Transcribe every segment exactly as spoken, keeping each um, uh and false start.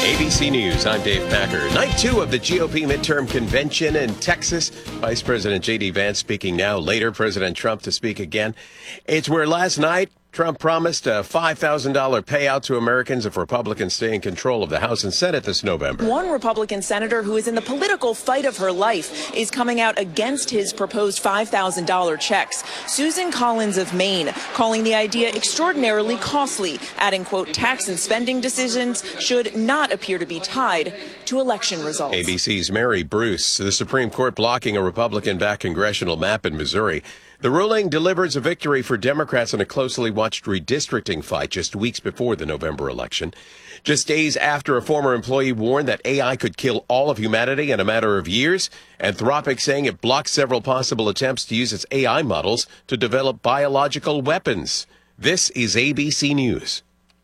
A B C News, I'm Dave Packer. Night two of the G O P midterm convention in Texas. Vice President J D Vance speaking now. Later, President Trump to speak again. It's where last night Trump promised a five thousand dollars payout to Americans if Republicans stay in control of the House and Senate this November. One Republican senator who is in the political fight of her life is coming out against his proposed five thousand dollars checks. Susan Collins of Maine calling the idea extraordinarily costly, adding, quote, tax and spending decisions should not appear to be tied to election results. A B C's Mary Bruce. The Supreme Court blocking a Republican-backed congressional map in Missouri. The ruling delivers a victory for Democrats in a closely watched redistricting fight just weeks before the November election. Just days after a former employee warned that A I could kill all of humanity in a matter of years, Anthropic saying it blocked several possible attempts to use its A I models to develop biological weapons. This is A B C News.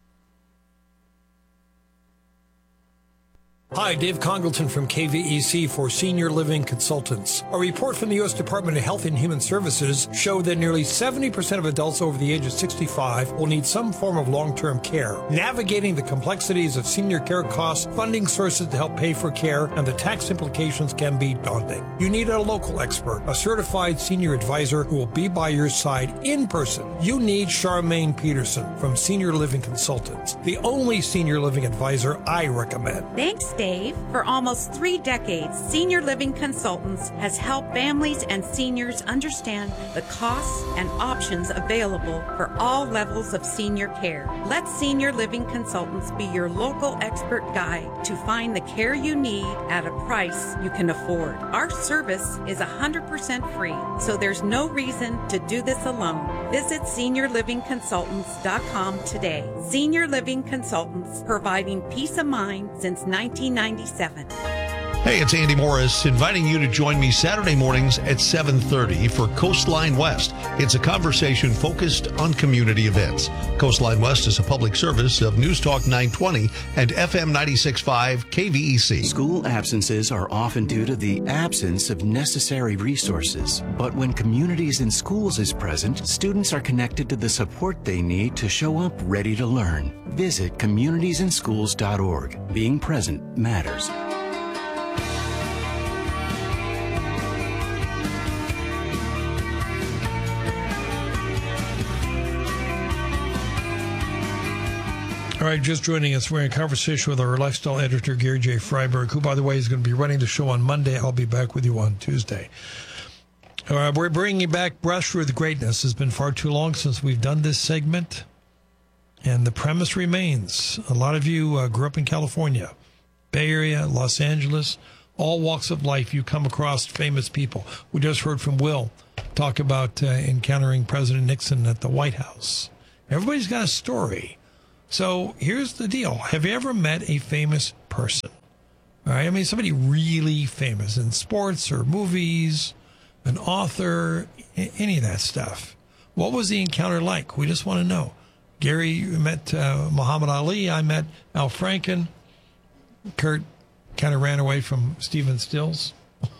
Hi, Dave Congleton from K V E C for Senior Living Consultants. A report from the U S Department of Health and Human Services showed that nearly seventy percent of adults over the age of sixty-five will need some form of long-term care. Navigating the complexities of senior care costs, funding sources to help pay for care, and the tax implications can be daunting. You need a local expert, a certified senior advisor who will be by your side in person. You need Charmaine Peterson from Senior Living Consultants, the only senior living advisor I recommend. Thanks, Dave. For almost three decades, Senior Living Consultants has helped families and seniors understand the costs and options available for all levels of senior care. Let Senior Living Consultants be your local expert guide to find the care you need at a price you can afford. Our service is one hundred percent free, so there's no reason to do this alone. Visit senior living consultants dot com today. Senior Living Consultants, providing peace of mind since nineteen ninety-seven. Hey, it's Andy Morris inviting you to join me Saturday mornings at seven thirty for Coastline West. It's a conversation focused on community events. Coastline West is a public service of News Talk nine twenty and F M ninety-six point five K V E C. School absences are often due to the absence of necessary resources. But when Communities in Schools is present, students are connected to the support they need to show up ready to learn. Visit communities in schools dot org. Being present matters. All right, just joining us, we're in conversation with our lifestyle editor, Gary J. Freiberg, who, by the way, is going to be running the show on Monday. I'll be back with you on Tuesday. All right, we're bringing back Brush with Greatness. It's been far too long since we've done this segment, and the premise remains. A lot of you uh, grew up in California, Bay Area, Los Angeles, all walks of life. You come across famous people. We just heard from Will talk about uh, encountering President Nixon at the White House. Everybody's got a story. So here's the deal. Have you ever met a famous person? All right, I mean, somebody really famous in sports or movies, an author, any of that stuff. What was the encounter like? We just want to know. Gary met uh, Muhammad Ali. I met Al Franken. Kurt kind of ran away from Stephen Stills.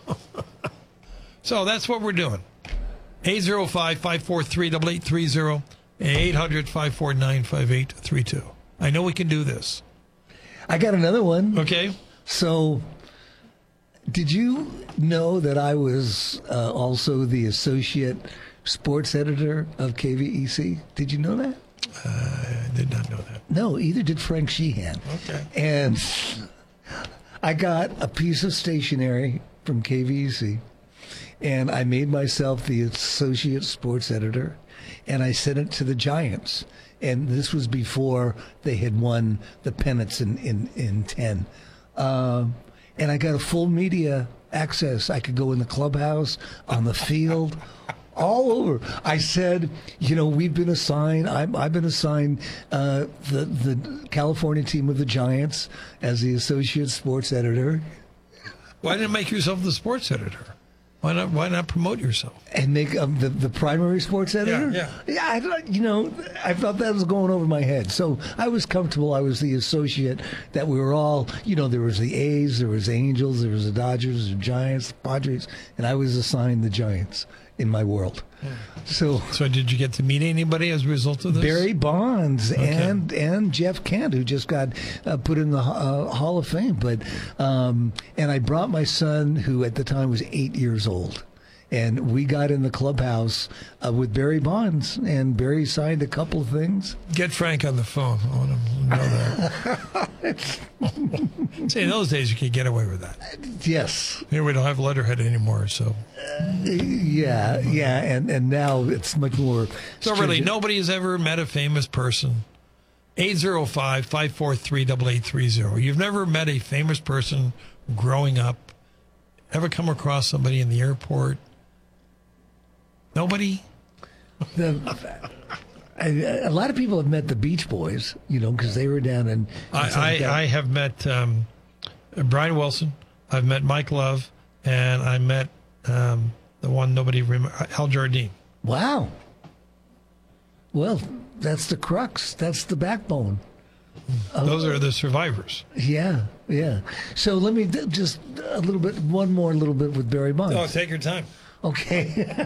So that's what we're doing. eight oh five, five four three, eight eight three oh. eight hundred, five four nine, five eight three two. I know we can do this. I got another one. Okay. So, did you know that I was uh, also the associate sports editor of K V E C? Did you know that? Uh, I did not know that. No, either did Frank Sheehan. Okay. And I got a piece of stationery from K V E C, and I made myself the associate sports editor. And I sent it to the Giants. And this was before they had won the pennants in, in, in ten. Um, and I got a full media access. I could go in the clubhouse, on the field, all over. I said, you know, we've been assigned, I'm, I've been assigned uh, the, the California team of the Giants as the associate sports editor. Why didn't you make yourself the sports editor? Why not? Why not promote yourself and make um, the the primary sports editor? Yeah, yeah. yeah I thought, you know, I thought that was going over my head, so I was comfortable. I was the associate. That we were all, you know, there was the A's, there was Angels, there was the Dodgers, the Giants, the Padres, and I was assigned the Giants. in my world. So, So did you get to meet anybody as a result of this? Barry Bonds Okay. and and Jeff Kent, who just got uh, put in the uh, Hall of Fame. But um, and I brought my son, who at the time was eight years old, and we got in the clubhouse uh, with Barry Bonds, and Barry signed a couple of things. Get Frank on the phone. I want to know that. See, in those days you could get away with that. Yes, Here we don't have letterhead anymore, so yeah, yeah, and and now it's much more. so really stringent. nobody has ever met a famous person. eight oh five, five four three, eight eight three oh. You've never met a famous person growing up? Ever come across somebody in the airport? Nobody? The, I, a lot of people have met the Beach Boys, you know, because they were down in. in Southern I, I, Cal- I have met um, Brian Wilson. I've met Mike Love, and I met um, the one nobody remembers, Al Jardine. Wow. Well, that's the crux. That's the backbone. Those are the survivors. Yeah, yeah. So let me d- just a little bit, one more little bit with Barry Bonds. Oh, take your time. Okay.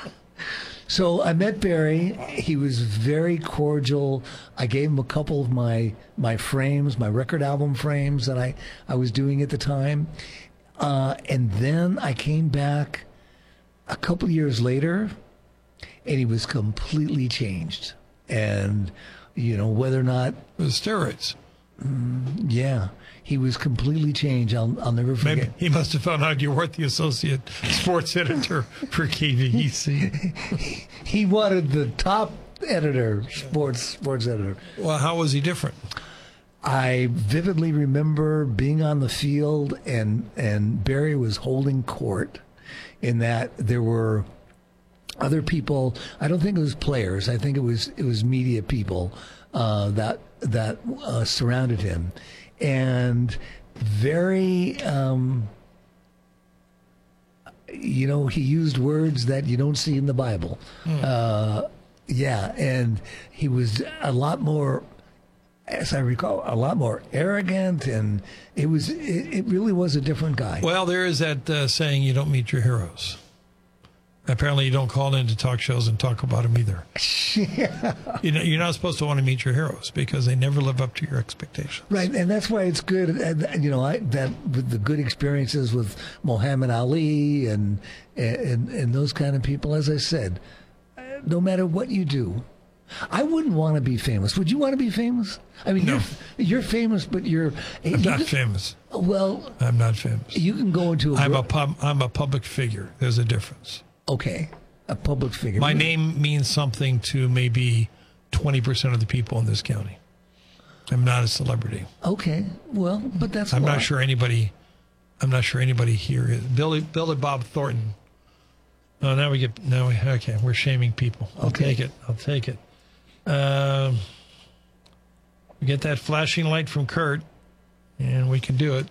So I met Barry. He was very cordial. I gave him a couple of my my frames, my record album frames that I, I was doing at the time. Uh, and then I came back a couple of years later, and he was completely changed. And, you know, whether or not, The steroids. yeah, he was completely changed. I'll, I'll never forget. Maybe he must have found out you weren't the associate sports editor for K V E C. He wanted the top editor, sports sports editor. Well, how was he different? I vividly remember being on the field, and and Barry was holding court, in that there were other people. I don't think it was players. I think it was it was media people uh, that that uh, surrounded him, and very. Um, you know, he used words that you don't see in the Bible. Uh, yeah, and he was a lot more, as I recall, a lot more arrogant, and it was it, it really was a different guy. Well, there is that uh, saying, you don't meet your heroes. Apparently, you don't call in to talk shows and talk about them either. Yeah. You know, you're not supposed to want to meet your heroes because they never live up to your expectations. Right, and that's why it's good. And, you know, I, that with the good experiences with Muhammad Ali and and and those kind of people. As I said, uh, no matter what you do, I wouldn't want to be famous. Would you want to be famous? I mean, No. you're, you're famous, but you're I'm you not can- famous. Well, I'm not famous. you can go into a. I'm gro- a pub, I'm a public figure. There's a difference. okay, a public figure. My name means something to maybe twenty percent of the people in this county. I'm not a celebrity. Okay, well, but that's. I'm a lot. not sure anybody. I'm not sure anybody here is. Billy, Billy Bob Thornton. Oh, now we get. Now we. Okay, we're shaming people. I'll Okay. take it. I'll take it. Um, we get that flashing light from Kurt, and we can do it.